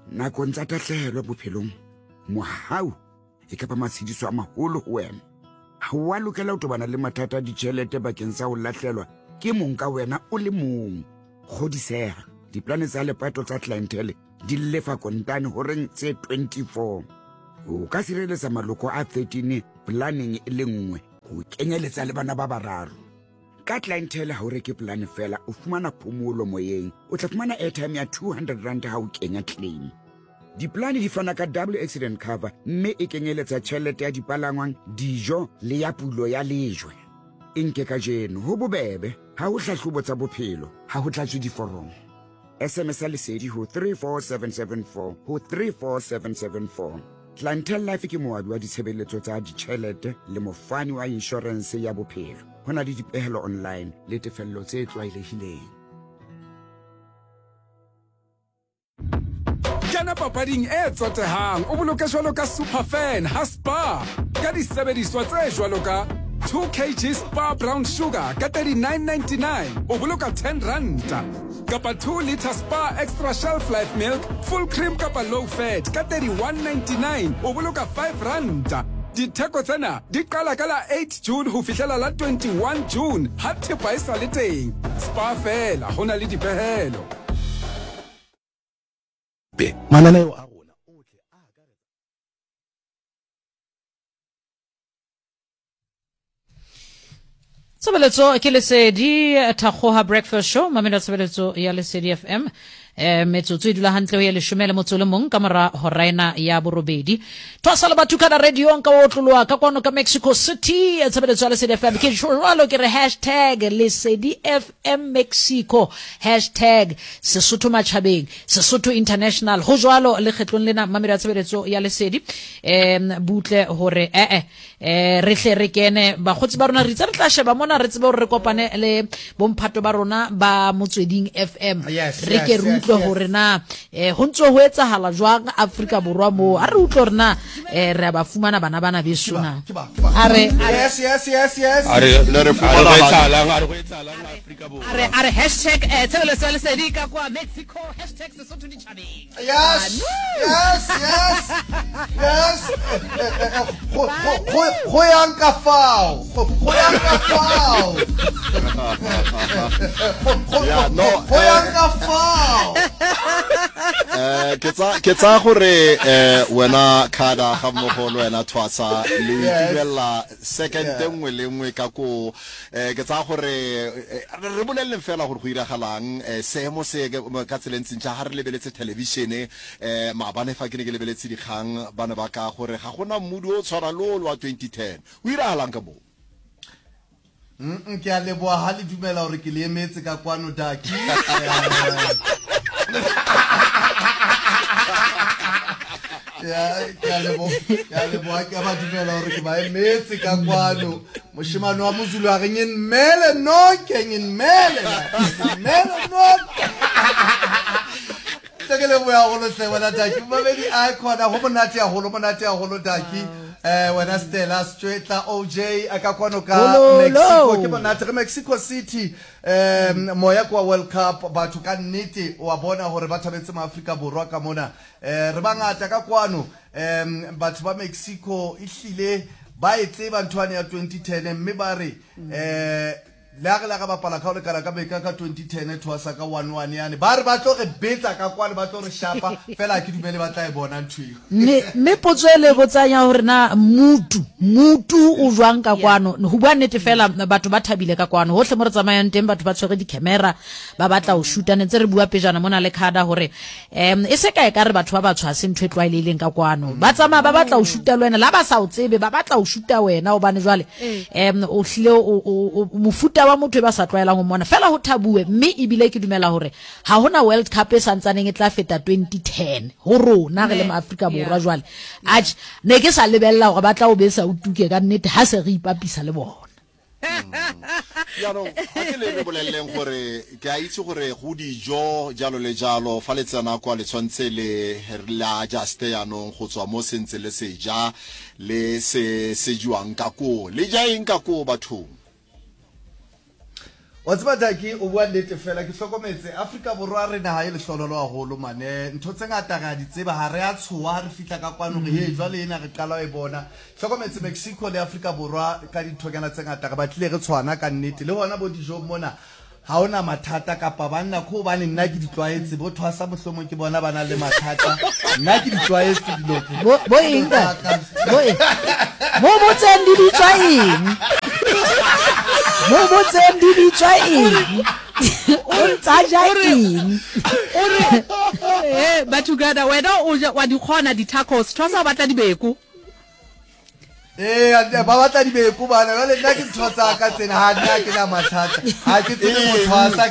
nakong tsa tatlhehelo bophelong mohau e ka ba matshediso a maholo ho wena ha wa lokela ho tobana le mathata a ditjhelete bakeng sa ho lahlelwa ke mong ka wena o le mong kgodiseha diplane tsa lepato tsa clientele di lefa kontane horeng tse 24 o ka sireletsa maloko a 13 planning e le nngwe ho kenyeletsa le bana ba bararo ka clientele ha o reke plan fela o fumana phomolo moyeng o tla fumana airtime ya 200 rand ha o kenya claim diplane di fana ka double accident cover mme e kenyeletsa tjhelete ya dipalangwang dijo le ya pulo ya lejwe inke ka jeno ho bobebe ha o hlahlobo tsa bophelo ha ho tlatswe diforomo SMS lesedi ho 34774 ho 34774 Clientele Life ke moabi wa ditshebeletso tsa ditjhelete le mofani wa insurance ya bophelo hona le dipehelo online le tefello tse tlwaelehileng Kana papading e tsotehang o boloka jwalo ka Superfan ha Spa ka disebediswa tse jwalo ka 2 kg Spa brown sugar ka 39.99 o boloka 10 ranta kapa 2 liter Spa extra shelf life milk full cream kapa low fat ka 31.99 o boloka 5 ranta ditheko tsena di qala ka la 8 June ho fihlela la 21 June ha thepa e sa le teng Spa fela hona le dipehelo mananeo a rona otle a akaretsa Tsebeletso ke lesedi Thakgoha breakfast show mamela tsebeletso ya lesedi FM metsotso e dula hantle ho ya 10 motso le mong ka mora horaina ya borobedi twasala batho ka radio nka o tloloa ka kwano ka Mexico City tsebeletso ya lesedi FM ke jwalo ke re #lesedi FM Mexico #Sesotho Machabeng Sesotho International ho jwalo le kgetlong lena mamela tsebeletso ya lesedi butle hore re hle re kene ba khotsi ba rona re tsa re tla sheba mona re tsebe hore re kopane le bomphato ba rona ba Motsweding FM re ke rutlo hore na ho ntso ho etsahala jwang Afrika Borwa mo a re utlo rena re ba fumana bana besona are yes are le re fumana etsahalang are go etsahalang Afrika Borwa are tsebeletso ya lesedi ka kwa Mexico #Sesotho Dichabeng yes go yang ka fao ke tsa gore wena khada ga mogolo wena twasa le dimela second engwe le engwe ka ko ke tsa gore re bolelle fela gore go iragalang seemo se ka tselentse ntja ha re lebeletse television maabane fa ke ne ke lebeletse dikgang bana ba ka gore ga gona mmudi o tshwara lo wa 2010 o iragalang ka bo ke a leboa ha le dumela hore ke le emetse ka kwano daki ke a leboa ke ba dumela hore ke ba emetse ka kwano moshimane wa Mozulu a reng mmele no tekele boya go lo se wena daki mabedi a khona go monate a holo daki wena Stella Stretla OJ akakwano ka Mexico ke monate re Mexico City moya kwa World Cup batho ka nnete wa bona hore ba thabetse ma Afrika Borwa ka mona re bangata ka kwano batho ba Mexico ihlile ba etseba nthwane ya 2010 mme ba re la ga ba pala ka le ka beka ka 2010 twasa ka 11 yani ba re ba tlo re betsa ka kwane ba tlo re shapa fela ke dumele ba tla e bona ntwi me potswele botsanya hore na mutu o jwang ka kwano ho bua nnete fela batho ba thabile ka kwano hohle mo re tsamayang teng batho ba tshwere di camera ba batla o shoota ne ntse re bua pejana mona le khada hore e se ka re batho ba ba tshwa se ntwe twaileleng ka kwano ba tsamaya ba batla o shoota le wena la ba sa o tsebe ba batla o shoota wena o bane jwale o hlile o mofuta wa motho ba sa tloela go mona fela ho thabue mme ibile ke dumela hore ha hona World Cup e santsaneng e tla feta 2010 ho rona re le ma Afrika Borwa jwale ne ke sa lebella hore ba tla o besa o tuke ka nnete ha se re ipapisa le bona ya no a ke le boleleng gore ke a itse gore go dijo jalo le jalo fa le tsena kwa le tshwantse le la just ya no go tswa mo sentse le seja le se juang ka ko le ja eng ka ko batho wa tseba Taki o bua nnete fela ke hlokometse Afrika Borwa re naha e lehlololo haholo mane ntho tse ngata ga di tseba ha re a tshoa ha re fitla ka kwano re he jwale ena re qala e bona hlokometse Mexico le Afrika Borwa ka dithokana tse ngata re batlile re tshwana ka nnete le hona bo dijo mona ha ona mathata kapa banna go bane nna ke ditlwaetse bo thwasa mohlomong ke bona bana le mathata nna ke ditlwaetse dilotse bo enga mo botseng di bitswa eng mo botseng di bitswa eng o ntsaja eng batho gada wena wa di khona di tacos thosa batla di beko ba batla di beko bana jwale nna ke ntshotsa ka tsena ha nna ke na mathata ha ke tsene mo thwasa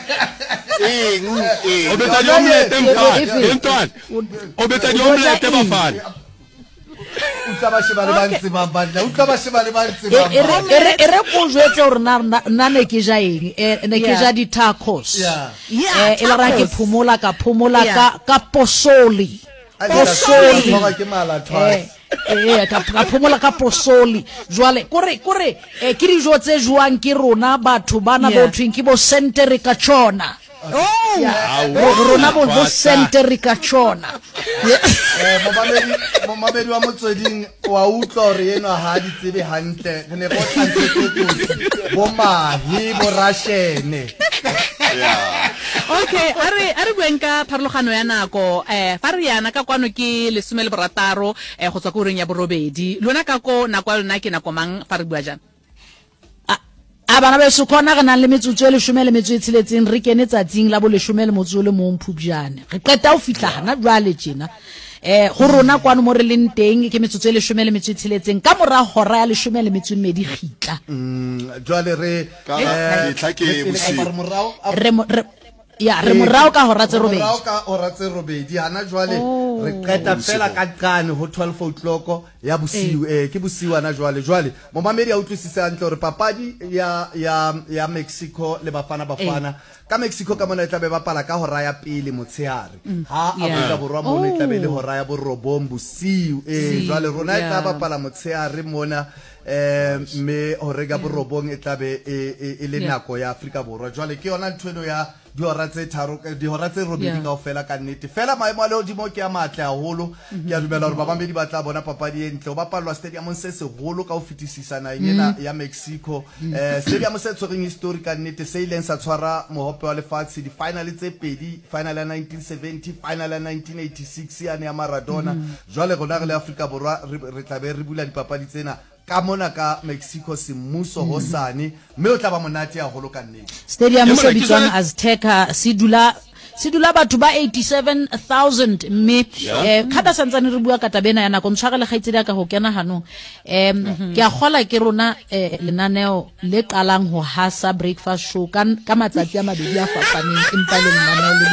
o betsa di omelette mfana Antoine o betsa di omelette bafana utla ba sheba le bantse ba bana utla ba sheba le bantse ba re go jwetse hore nna ne ke ja eng ne ke ja di tacos e la ra ke phumola ka posoli ke mala twice ka phomola ka posoli jwale kore ke dijo tse jwang ke rona batho bana bo thweng ke bo sente re ka tshona rona bo sente re ka tshona mo mabedi wa motsweding wa utlwa re eno ha di tsebe hantle re ne go tlantse bo mahi bo rashene okay are buenka pharologano ya nako fa re yana ka kwano ke lesome le borataro go tswa go reng ya borobedi lona ka ko nako lona ke nako mang fa re bua jana a bana ba se khona ga nang le metsotso e 10 le metso e tsheletseng re kene tsatsing la bo 10 le motso le mong Phupjane re qeta o fitla hana jwale tjena go rona kwano mo re leng teng ke metsotso e 10 le metso e tsheletseng ka mora hora ya 10 le metso e medi gitla jwale re tlhake morao re morao ka hora tse robedi morao ka hora tse robedi hana jwale re qeta fela ka qane ho 12 o'clock ya bosiu ke bosiu ana jwale mo mamedi a utlwisisa hantle hore papadi ya Mexico le bafana ka Mexico ka mona e tla be bapala ka hora ya pele motshehare ha Afrika Borwa mo ne tla be le hora ya borobong bosiu jwale rona e tla bapala motshehare mona me hore ga borobong e tla be e le nako ya Afrika Borwa jwale ke yona ntweno ya di hora tse robedi ka ofela ka nnete fela maemo a lehodimo ke a matle haholo ke a dumela hore babamedi ba tla bona papadi e ntle o bapalwa stadium se segolo ka ho fetisisa ena ya Mexico stadium se tshwereng history ka nnete se ileng sa tshwara mohope wa lefatshe di final tse pedi final ya 1970 final ya 1986 ya ne ya Maradona jwale rona re le Afrika Borwa re tla be re bula dipapadi tsena ka mona ka Mexico semmuso hosane mme o tla ba monate ya holo ka nnete stadium se bitswang Azteca sidula batho ba 87,000 mme khata santsane re bua ka tabena ya nako ntshware le gaitsedi ka go kena hanong ke a gola ke rona lenaneo le qalang ho hasa breakfast show ka matsatsi a mabedi a fapaneng empa le lenaneo le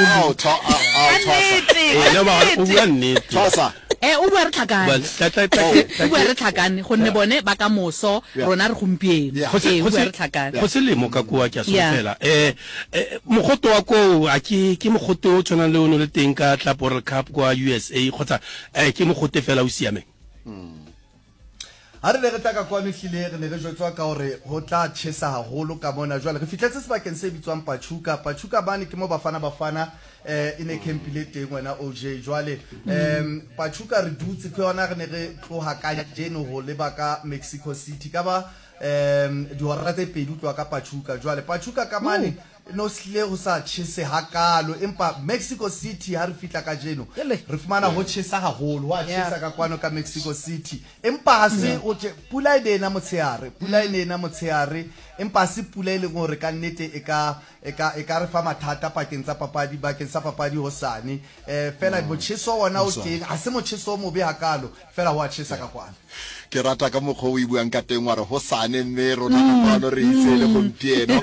o bua re tlhakane gonne bone ba ka moso rona re gompieno go se lemo ka kwa ke a solofela mogoto wa ko a ke mogoto o tshwana le ono le teng ka Club World Cup kwa USA kgotsa ke mogote fela o siameng ha re re tla kwa mehlile re ne re jwetswa ka hore ho tla tshesa haholo ka mona jwale re fitlhetse sebakeng se bitswang Pachuca bane ke mo bafana ine campile teng wena OJ jwale Pachuca re dutse ke yona re ne re tloha ka jeno ho leba ka Mexico City ka ba di hora tse pedi tloa ka Pachuca ka mane no sile go sa tshese hakalo empa Mexico City ha re fitla ka jeno re fumana ho tshesa haholo wa tshesa ka kwano ka Mexico City empa ha se o pula ine na motshehare empa se pula ile gore ka nnete e ka re fa mathata pakeng sa papadi hosane fela motsheso wona o teng ha se motsheso mo be hakalo fela wa tshesa ka kwana ke rata ka mokgwa o buang ka teng wa re hosane mme rona ka pano re itsele gompieno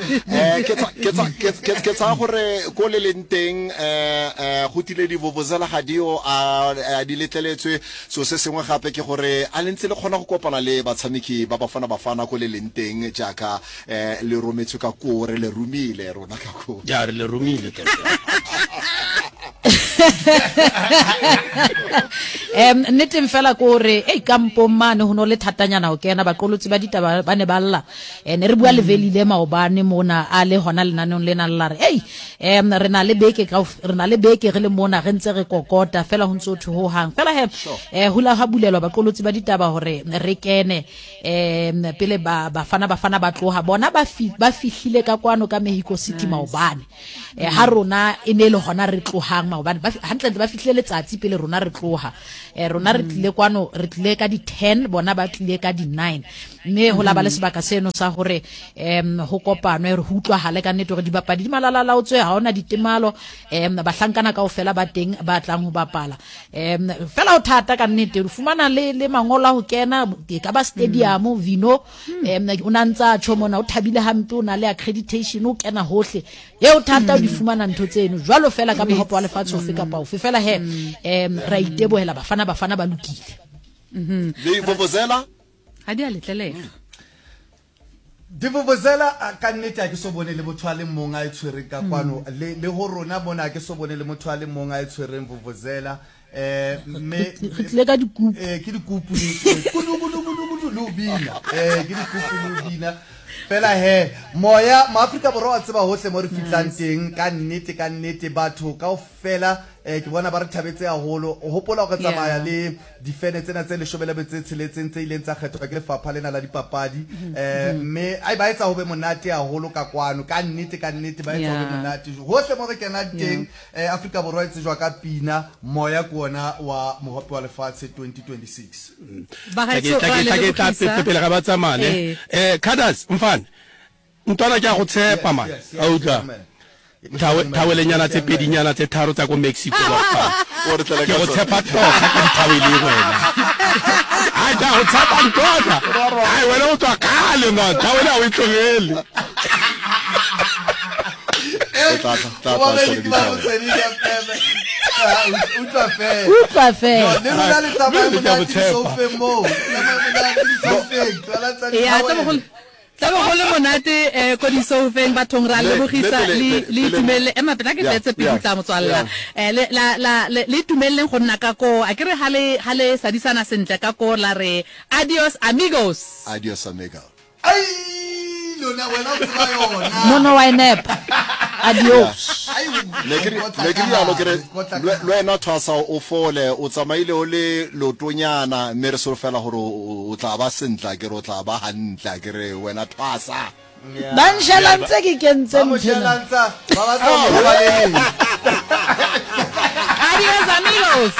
ke tsa gore ko le leng teng go tile di vovozela ga dio a di letleletswe so se sengwe gape ke gore a lentse le kgona go kopana le batshameki ba bafana ko le leng teng jaaka le rometswe ka ko re le rumile rona ka ko ja re le rumile nneteng fela ko re kampo mane ho no le thatanyana ho kena baqolotsi ba ditaba ba ne ba lla ne re bua le velile maobane mona a le hona lenanong lena la re re na le beke re le mona re ntse re kokota fela ho ntso ho hang fela hula ha bulelwa baqolotsi ba ditaba hore re kene pele bafana ba tloha bona ba fihlile ka kwano ka Mexico City maobane ha rona e ne le hona re tlohang maobane hantle ba fihlile letsatsi pele rona re tloha rona re tlile kwano re tlile ka di 10 bona ba tlile ka di 9 mme ho la ba le sebaka seno sa hore ho kopanwe re hutlwa hale ka nnete hore dibapadi di malala o tswe ha ona ditemalo bahlankana kaofela ba teng ba tlang ho bapala fela o thata ka nnete re fumana le mangola ho kena ka ba stadium vino o nantsa tshomona o thabile hampe o na le accreditation o kena hohle o thata o di fumana ntho tseno jwalo fela ka mohopo wa lefatshe ofe kapa ofe fela ra itebohela bafana ba lokile le vuvuzela ha di a letlelela Divuvuzela ka nnete a ke so bone le motho a le mong a itshwereng ka kwano le ho rona bona ke so bone le motho a le mong a itshwereng vuvuzela me re tlile ka dikupu ke dikupu lo bina ke dikupu lo bina fela moya maAfrika borwa a tseba hohle mo re fitlang teng ka nnete batho kaofela ke bona ba re thabetse haholo o hopola go tsamaya le difene tsena tse le shobela betse tsheletseng tse ileng tsa kgethwa ke lefapha lena la dipapadi mme ai ba etsa ho be monate haholo ka kwano ka nnete ba etsa ho be monate hohle mo re kena teng Afrika borwa e tsejwa ka pina moya ke ona wa mohope wa lefatshe 2026 ba ga tla pele ga ba tsamane Kadas mfana ntwana ke a go tshepa man a utla thawelenyana tse pedinyana tse tharo tsa ko Mexico o re tla ke go tshepa tota ka thawele wena ai da go tshepa tota ai wena o tswa kale man thawele a o itlogele utlwa fe taba go le monate ko di sofeng bathong ra lebogisa le tumelle ema pena ke tletse pele tla motswalla le tumelleng go nna ka ko a kere hale sadisana sentle ka ko la re adios amigos ai lona wena o tsaya yona mono wa inepa adios le ke yalo ke le wena thwasa o fole o tsamaile o le lotonyana mme re solofela gore o tla ba sentla ke re o tla ba hantla ke re wena thwasa ba nshela ntse ke kentse mthena ba ba tsoma ba le adios amigos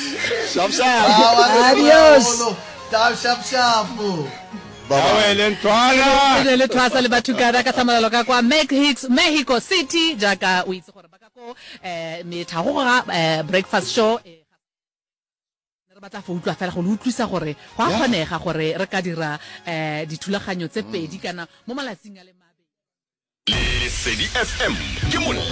adios shap bawele ntwana le twasa le bathukana ka tsamalalo ka kwa Mexico City jaka o itse gore baka ko methagoga breakfast show re batla go utlwa fela go le utlwisa gore go a kgonega gore re ka dira dithulaganyo tse pedi kana mo malatsing a le mabedi Lesedi FM ke